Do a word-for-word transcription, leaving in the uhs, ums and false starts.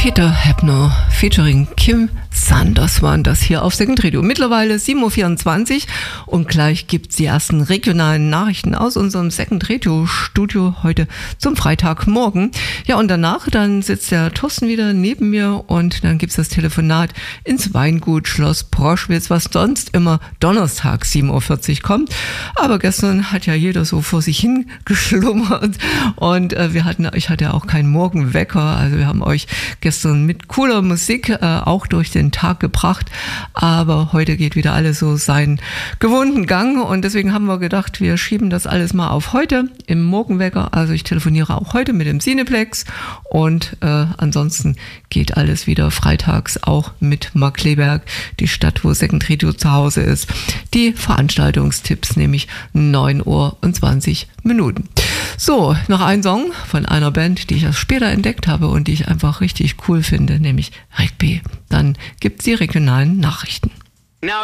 Peter Heppner featuring Kim Sanders waren das hier auf Second Radio. Mittlerweile sieben Uhr vierundzwanzig und gleich gibt es die ersten regionalen Nachrichten aus unserem Second Radio Studio heute zum Freitagmorgen. Ja, und danach dann sitzt der Thorsten wieder neben mir und dann gibt es das Telefonat ins Weingut Schloss Proschwitz, was sonst immer donnerstags sieben Uhr vierzig kommt. Aber gestern hat ja jeder so vor sich hin geschlummert und äh, wir hatten, ich hatte ja auch keinen Morgenwecker, also wir haben euch gestern mit cooler Musik äh, auch durch den Tag gebracht, aber heute geht wieder alles so seinen gewohnten Gang und deswegen haben wir gedacht, wir schieben das alles mal auf heute im Morgenwecker. Also ich telefoniere auch heute mit dem Cineplex und äh, ansonsten geht alles wieder freitags auch mit Markkleeberg, die Stadt, wo Second Radio zu Hause ist. Die Veranstaltungstipps, nämlich neun Uhr und zwanzig Minuten. So, noch ein Song von einer Band, die ich erst später entdeckt habe und die ich einfach richtig cool finde, nämlich Rugby. Dann gibt's die regionalen Nachrichten.